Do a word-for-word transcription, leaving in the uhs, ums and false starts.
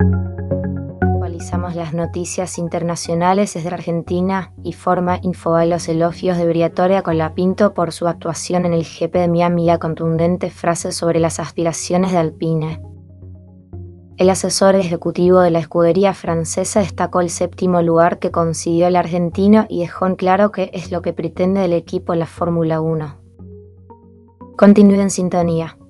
Actualizamos las noticias internacionales desde Argentina y forma Infobae los elogios de Briatore Colapinto por su actuación en el G P de Miami y la contundente frase sobre las aspiraciones de Alpine. El asesor ejecutivo de la escudería francesa destacó el séptimo lugar que consiguió el argentino y dejó en claro que es lo que pretende del equipo en la Fórmula uno. Continúe en sintonía.